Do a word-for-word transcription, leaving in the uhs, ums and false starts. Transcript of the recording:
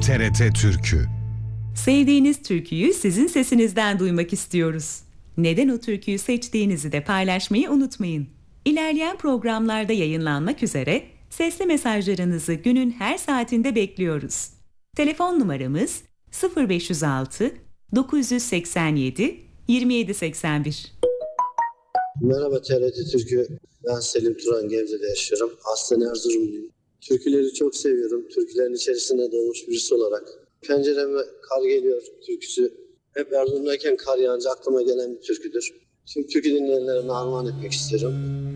T R T Türkü. Sevdiğiniz türküyü sizin sesinizden duymak istiyoruz. Neden o türküyü seçtiğinizi de paylaşmayı unutmayın. İlerleyen programlarda yayınlanmak üzere sesli mesajlarınızı günün her saatinde bekliyoruz. Telefon numaramız sıfır beş yüz altı dokuz yüz seksen yedi yirmi yedi seksen bir. Merhaba T R T Türkü. Ben Selim Turan, Gebze'de yaşıyorum. Aslen Erzurumluyum. Türküleri çok seviyorum. Türkülerin içerisinde doğmuş birisi olarak. Pencereme kar geliyor türküsü. Hep Erzurum'dayken kar yağınca aklıma gelen bir türküdür. Tüm türkü dinleyenlerine armağan etmek isterim.